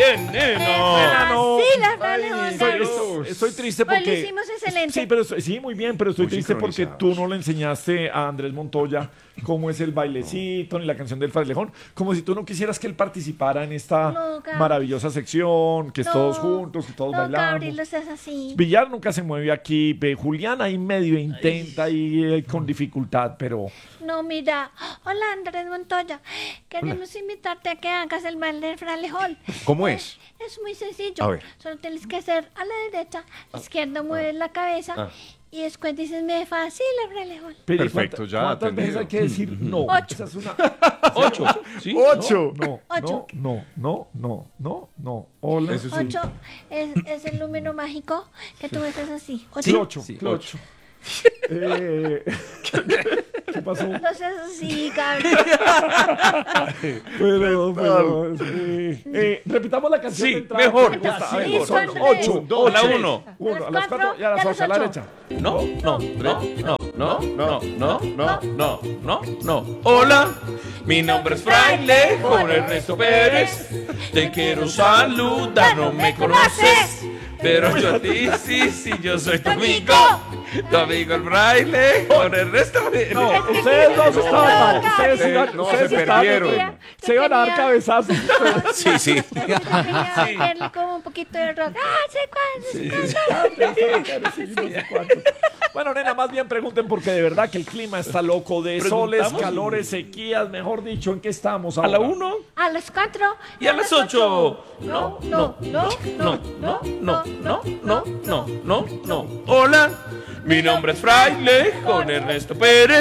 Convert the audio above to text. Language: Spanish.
bien, nena. Nena, no. Sí, la Fralejón. Estoy triste Pues porque... lo hicimos excelente. Sí, pero sí, muy bien, pero estoy Muy triste porque sincronizados. tú no le enseñaste a Andrés Montoya cómo es el bailecito ni la canción del Fralejón, como si tú no quisieras que él participara en esta No, Gabriel. maravillosa sección, que es No, todos juntos, que todos no, bailamos. Gabriel, no seas así. Villar nunca se mueve aquí, Julián ahí medio intenta y con dificultad, pero No, mira. Hola, Andrés Montoya. Queremos invitarte a que hagas el baile del Fralejón. ¿Cómo es? Es muy sencillo. A ver. Solo tienes que hacer a la derecha, a la izquierda mueves la cabeza y después dices me fascina el Fralejón. pero Perfecto, ya ¿cuántas veces entendido. hay que decir no? Ocho. Esa es una... 8. ¿Sí? ¡Ocho! No, Ocho. no. Hola. Eso sí. 8 es el número mágico que tú haces así. 8. Clocho, Sí, clocho. ¿Qué pasó? No seas así, Gabriel. Pero, repitamos la canción Sí, de entrada. mejor. Me gusta. A ver, Sí, son Andrés. 8, A la 1. a las 4 y a las 8 a la derecha. No. Hola, mi nombre es Fraile, Juan Ernesto Pérez. Te quiero saludar, no me conoces. Pero yo a ti sí, yo soy tu amigo. Tu amigo el Fraile, Juan Ernesto Pérez. No, ustedes dos estaban mal. Ustedes No, iban- no, ustedes se estaban- perdieron. Se iban a dar cabezazos. Sí. Quería como un poquito de rock. Bueno, nena, más bien pregunten porque de verdad que el clima está loco de soles, ¿Preguntamos? calores, sequías, mejor dicho, ¿en qué estamos A ahora? la 1 A las 4 y a las 8. No. No. Hola, mi nombre es Fraile, Juan Ernesto Pérez.